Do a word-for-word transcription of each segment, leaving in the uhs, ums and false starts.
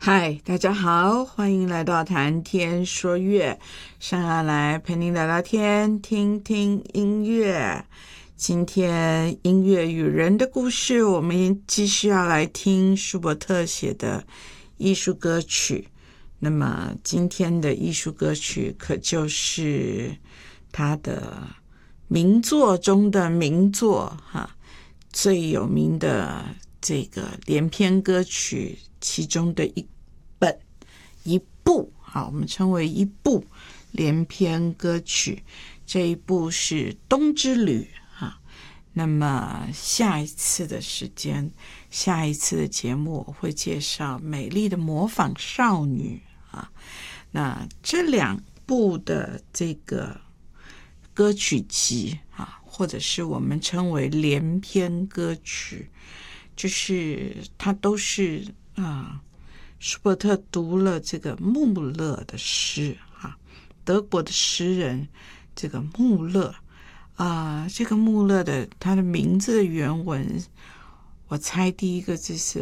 嗨，大家好，欢迎来到谈天说乐，上岸来陪您聊聊天，听听音乐。今天音乐与人的故事，我们继续要来听舒伯特写的艺术歌曲。那么今天的艺术歌曲可就是他的名作中的名作哈，最有名的这个连篇歌曲其中的一本一部，好，我们称为一部连篇歌曲。这一部是《冬之旅》哈。那么下一次的时间，下一次的节目我会介绍《美丽的模仿少女》啊。那这两部的这个歌曲集啊，或者是我们称为连篇歌曲，就是它都是啊，舒伯特读了这个穆勒的诗啊，德国的诗人这个穆勒啊，这个穆勒的他的名字的原文，我猜第一个字是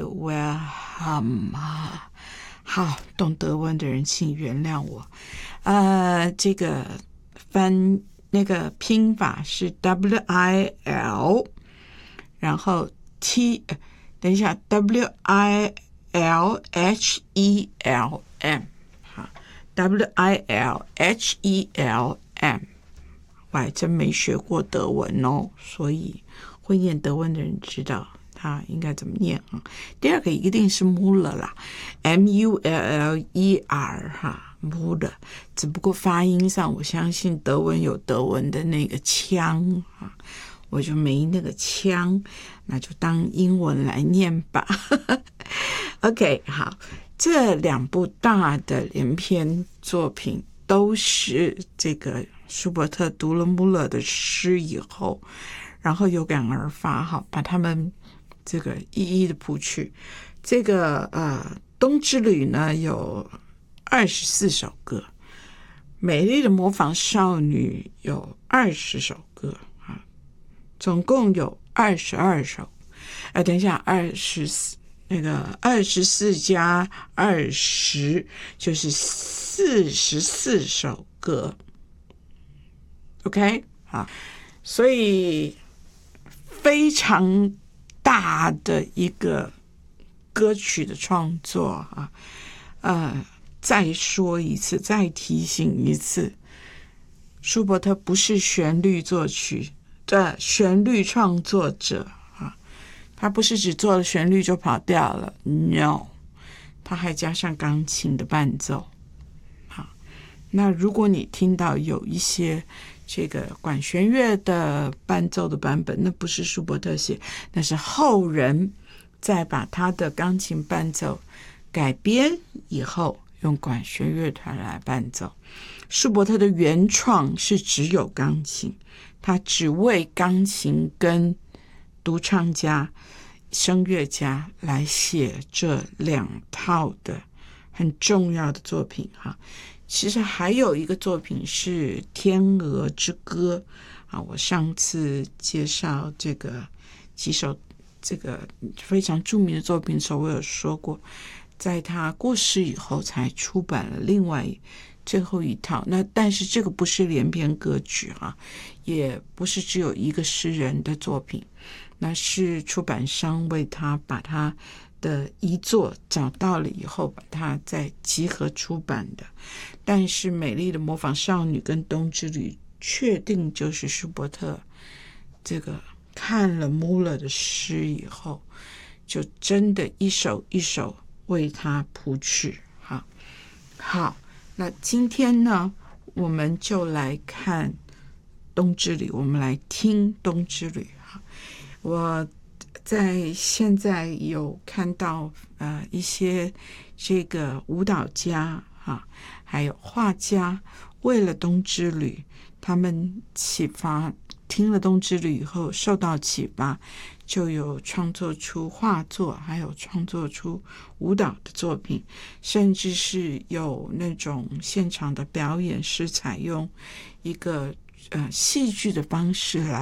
Wilhelm 啊。好，懂德文的人请原谅我。呃，这个翻那个拼法是 W I L， 然后 T， 等一下 W I L H E L M， 好 W I L H E L M， 我还真没学过德文哦，所以会念德文的人知道它应该怎么念啊？第二个一定是 Muller 啦 ，M U L L E R 哈 ，Muller。只不过发音上，我相信德文有德文的那个腔啊，我就没那个腔，那就当英文来念吧。OK， 好，这两部大的连篇作品都是这个舒伯特读了穆勒的诗以后，然后有感而发，哈，把他们这个一一的谱曲。这个呃，《冬之旅》呢有二十四首歌，《美丽的模仿少女》有二十首歌啊，总共有二十二首。哎、呃，等一下，二十四那个二十四加二十就是四十四首歌。OK， 好，所以非常大的一个歌曲的创作啊，呃，再说一次，再提醒一次，舒伯特不是旋律作曲的旋律创作者啊，他不是只做了旋律就跑掉了 ，no， 他还加上钢琴的伴奏。好，那如果你听到有一些这个管弦乐的伴奏的版本，那不是舒伯特写，那是后人再把他的钢琴伴奏改编以后，用管弦乐团来伴奏。舒伯特的原创是只有钢琴，他只为钢琴跟独唱家、声乐家来写这两套的很重要的作品哈。其实还有一个作品是《天鹅之歌》啊，我上次介绍这个几首这个非常著名的作品的时候，我有说过，在他过世以后才出版了另外最后一套。那但是这个不是连篇歌曲哈，也不是只有一个诗人的作品，那是出版商为他把他的遗作找到了以后，把它再集合出版的。但是《美丽的模仿少女》跟《冬之旅》确定就是舒伯特这个看了穆勒的诗以后，就真的一首一首为他谱曲。好，好，那今天呢，我们就来看《冬之旅》，我们来听《冬之旅》。好，我在现在有看到呃一些这个舞蹈家啊，还有画家，为了《冬之旅》，他们启发，听了《冬之旅》以后受到启发，就有创作出画作，还有创作出舞蹈的作品，甚至是有那种现场的表演是采用一个呃戏剧的方式来